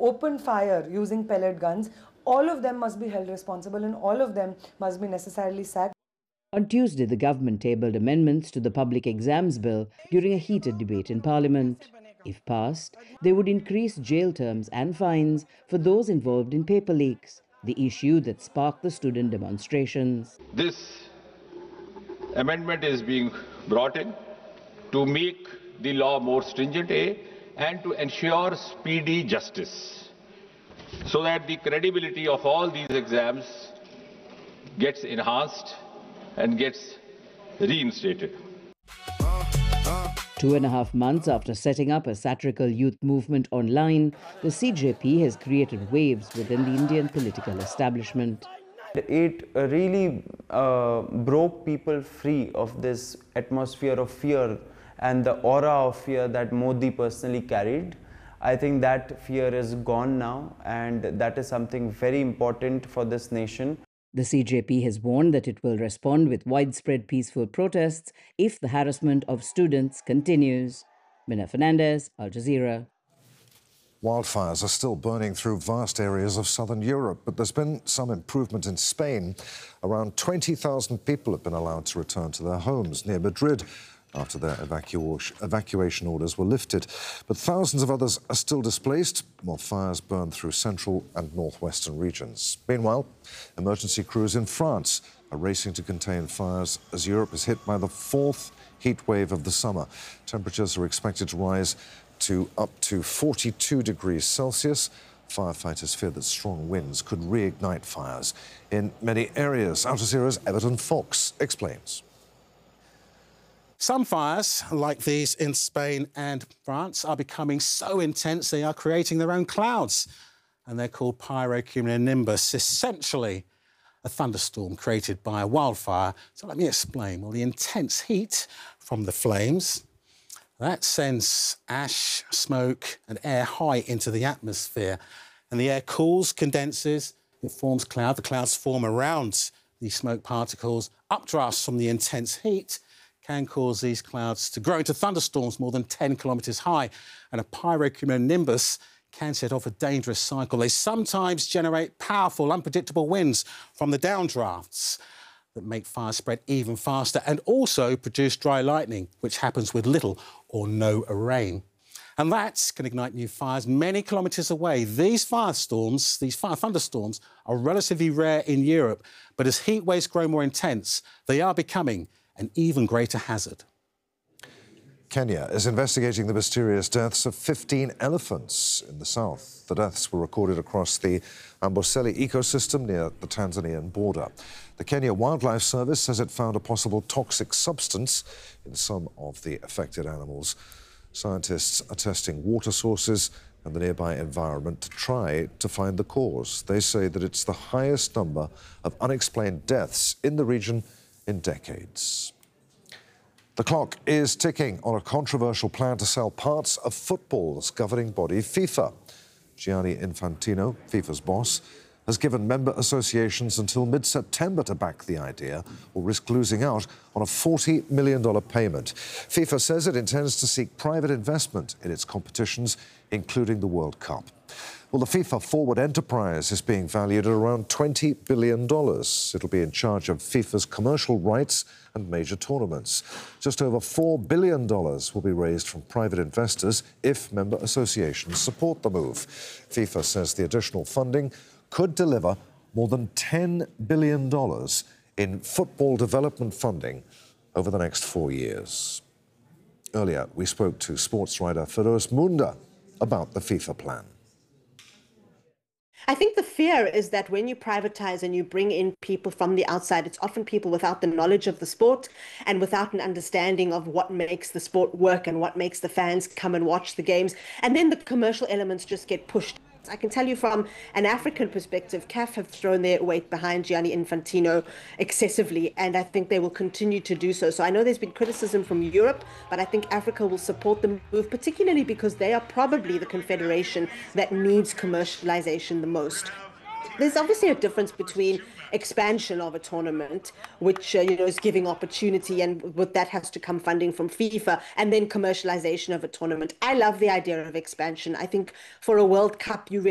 opened fire using pellet guns, all of them must be held responsible and all of them must be necessarily sacked. On Tuesday, the government tabled amendments to the Public Exams Bill during a heated debate in Parliament. If passed, they would increase jail terms and fines for those involved in paper leaks, the issue that sparked the student demonstrations. This amendment is being brought in to make the law more stringent, and to ensure speedy justice, so that the credibility of all these exams gets enhanced and gets reinstated. 2.5 months after setting up a satirical youth movement online, the CJP has created waves within the Indian political establishment. It really broke people free of this atmosphere of fear and the aura of fear that Modi personally carried. I think that fear is gone now, and that is something very important for this nation. The CJP has warned that it will respond with widespread peaceful protests if the harassment of students continues. Mina Fernandez, Al Jazeera. Wildfires are still burning through vast areas of southern Europe, but there's been some improvement in Spain. Around 20,000 people have been allowed to return to their homes near Madrid after their evacuation orders were lifted. But thousands of others are still displaced, while fires burn through central and northwestern regions. Meanwhile, emergency crews in France are racing to contain fires as Europe is hit by the fourth heat wave of the summer. Temperatures are expected to rise to up to 42 degrees Celsius. Firefighters fear that strong winds could reignite fires in many areas. Al Jazeera's Everton Fox explains. Some fires, like these in Spain and France, are becoming so intense they are creating their own clouds. And they're called pyrocumulonimbus, essentially a thunderstorm created by a wildfire. So let me explain. Well, the intense heat from the flames, that sends ash, smoke and air high into the atmosphere. And the air cools, condenses, it forms cloud. The clouds form around these smoke particles. Updrafts from the intense heat can cause these clouds to grow into thunderstorms more than 10 kilometres high. And a pyrocumulonimbus can set off a dangerous cycle. They sometimes generate powerful, unpredictable winds from the downdrafts that make fire spread even faster and also produce dry lightning, which happens with little or no rain. And that can ignite new fires many kilometres away. These firestorms, these fire thunderstorms, are relatively rare in Europe. But as heat waves grow more intense, they are becoming an even greater hazard. Kenya is investigating the mysterious deaths of 15 elephants in the south. The deaths were recorded across the Amboseli ecosystem near the Tanzanian border. The Kenya Wildlife Service says it found a possible toxic substance in some of the affected animals. Scientists are testing water sources and the nearby environment to try to find the cause. They say that it's the highest number of unexplained deaths in the region in decades. The clock is ticking on a controversial plan to sell parts of football's governing body, FIFA. Gianni Infantino, FIFA's boss, has given member associations until mid-September to back the idea or risk losing out on a $40 million payment. FIFA says it intends to seek private investment in its competitions, including the World Cup. Well, the FIFA Forward enterprise is being valued at around $20 billion. It'll be in charge of FIFA's commercial rights and major tournaments. Just over $4 billion will be raised from private investors if member associations support the move. FIFA says the additional funding could deliver more than $10 billion in football development funding over the next 4 years. Earlier, we spoke to sports writer Feroz Munda about the FIFA plan. I think the fear is that when you privatize and you bring in people from the outside, it's often people without the knowledge of the sport and without an understanding of what makes the sport work and what makes the fans come and watch the games. And then the commercial elements just get pushed. I can tell you from an African perspective, CAF have thrown their weight behind Gianni Infantino excessively, and I think they will continue to do so. So I know there's been criticism from Europe, but I think Africa will support the move, particularly because they are probably the confederation that needs commercialization the most. There's obviously a difference between expansion of a tournament, which is giving opportunity, and with that has to come funding from FIFA, and then commercialization of a tournament. I love the idea of expansion. I think for a World Cup, you